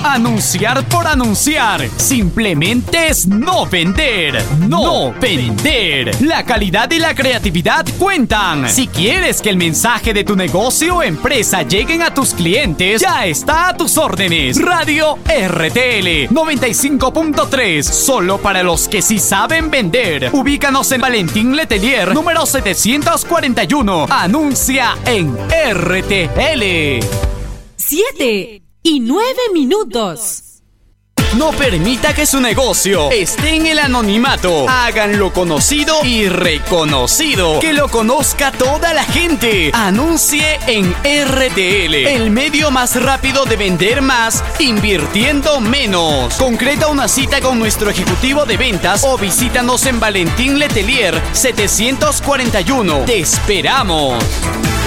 Anunciar por anunciar. Simplemente es no vender. No vender. La calidad y la creatividad cuentan. Si quieres que el mensaje de tu negocio o empresa lleguen a tus clientes, ya está a tus órdenes. Radio RTL 95.3. Solo para los que sí saben vender. Ubícanos en Valentín Letelier, número 741. Anuncia en RTL. 7:09. No permita que su negocio esté en el anonimato. Háganlo conocido y reconocido. Que lo conozca toda la gente. Anuncie en RTL, el medio más rápido de vender más, invirtiendo menos. Concreta una cita con nuestro ejecutivo de ventas o visítanos en Valentín Letelier 741. ¡Te esperamos!